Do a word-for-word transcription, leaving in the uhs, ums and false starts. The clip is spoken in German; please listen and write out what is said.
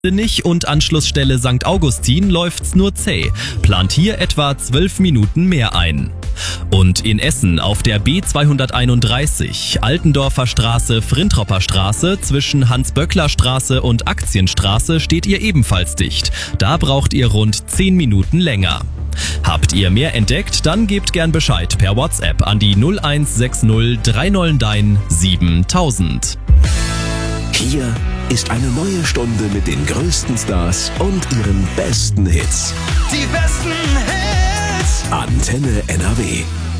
Nicht und Anschlussstelle Sankt Augustin läuft's nur zäh. Plant hier etwa zwölf Minuten mehr ein. Und in Essen auf der B zweihunderteinunddreißig, Altendorfer Straße, Frintropper Straße, zwischen Hans-Böckler-Straße und Aktienstraße steht ihr ebenfalls dicht. Da braucht ihr rund zehn Minuten länger. Habt ihr mehr entdeckt, dann gebt gern Bescheid per WhatsApp an die null eins sechs null drei null neun siebentausend. Hier ist eine neue Stunde mit den größten Stars und ihren besten Hits. Die besten Hits. Antenne N R W.